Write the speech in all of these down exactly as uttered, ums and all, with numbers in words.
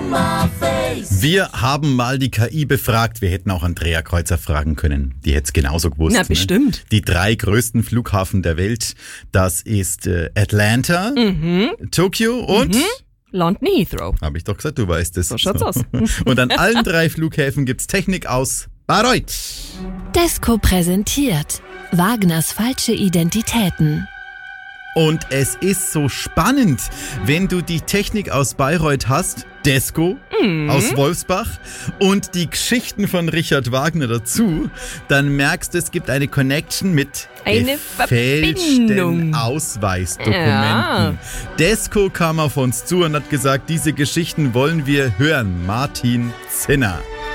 Wir haben mal die K I befragt. Wir hätten auch Andrea Kreuzer fragen können. Die hätte es genauso gewusst. Na, bestimmt. Ne? Die drei größten Flughafen der Welt, das ist äh, Atlanta, Mhm. Tokio und... Mhm. London Heathrow. Habe ich doch gesagt, du weißt es. So schaut's aus. Und an allen drei Flughäfen gibt's Technik aus Bayreuth. Desco präsentiert Wagners falsche Identitäten. Und es ist so spannend, wenn du die Technik aus Bayreuth hast, Desco Mhm. aus Wolfsbach und die Geschichten von Richard Wagner dazu, dann merkst du, es gibt eine Connection mit Eine gefälschten Verbindung. Ausweisdokumenten. Ja. Desco kam auf uns zu und hat gesagt, diese Geschichten wollen wir hören. Martin Zinner.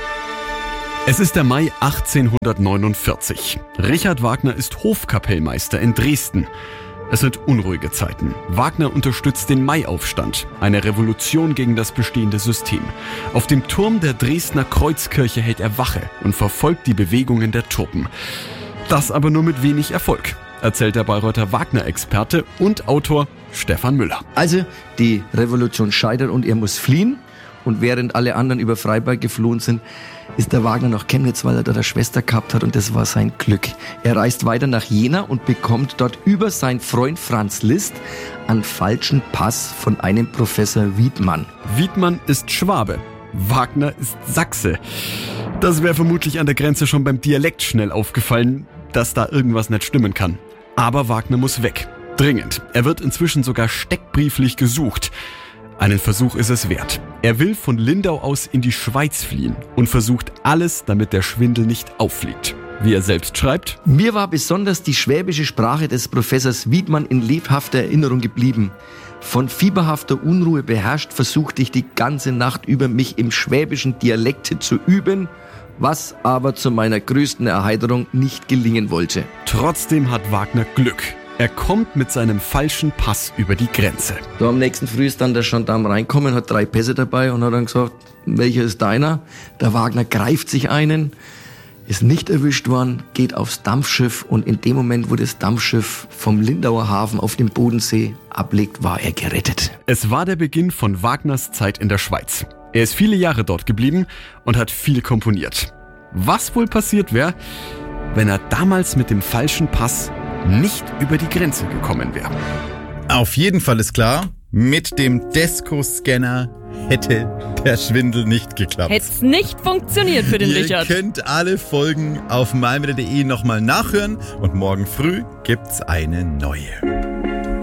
Es ist der Mai achtzehnhundertneunundvierzig. Richard Wagner ist Hofkapellmeister in Dresden. Es sind unruhige Zeiten. Wagner unterstützt den Maiaufstand, eine Revolution gegen das bestehende System. Auf dem Turm der Dresdner Kreuzkirche hält er Wache und verfolgt die Bewegungen der Truppen. Das aber nur mit wenig Erfolg, erzählt der Bayreuther Wagner-Experte und Autor Stefan Müller. Also, die Revolution scheitert und er muss fliehen. Und während alle anderen über Freiburg geflohen sind, ist der Wagner nach Chemnitz, weil er dort eine Schwester gehabt hat und das war sein Glück. Er reist weiter nach Jena und bekommt dort über seinen Freund Franz Liszt einen falschen Pass von einem Professor Wiedmann. Wiedmann ist Schwabe, Wagner ist Sachse. Das wäre vermutlich an der Grenze schon beim Dialekt schnell aufgefallen, dass da irgendwas nicht stimmen kann. Aber Wagner muss weg. Dringend. Er wird inzwischen sogar steckbrieflich gesucht. Einen Versuch ist es wert. Er will von Lindau aus in die Schweiz fliehen und versucht alles, damit der Schwindel nicht auffliegt. Wie er selbst schreibt: Mir war besonders die schwäbische Sprache des Professors Wiedmann in lebhafter Erinnerung geblieben. Von fieberhafter Unruhe beherrscht, versuchte ich die ganze Nacht über mich im schwäbischen Dialekte zu üben, was aber zu meiner größten Erheiterung nicht gelingen wollte. Trotzdem hat Wagner Glück. Er kommt mit seinem falschen Pass über die Grenze. So, am nächsten Früh ist dann der Gendarm reinkommen, hat drei Pässe dabei und hat dann gesagt, welcher ist deiner? Der Wagner greift sich einen, ist nicht erwischt worden, geht aufs Dampfschiff und in dem Moment, wo das Dampfschiff vom Lindauer Hafen auf dem Bodensee ablegt, war er gerettet. Es war der Beginn von Wagners Zeit in der Schweiz. Er ist viele Jahre dort geblieben und hat viel komponiert. Was wohl passiert wäre, wenn er damals mit dem falschen Pass nicht über die Grenze gekommen wäre? Auf jeden Fall ist klar, mit dem Desco-Scanner hätte der Schwindel nicht geklappt. Hätt's nicht funktioniert für den Ihr Richard. könnt alle Folgen auf mymede punkt de nochmal nachhören und morgen früh gibt's eine neue.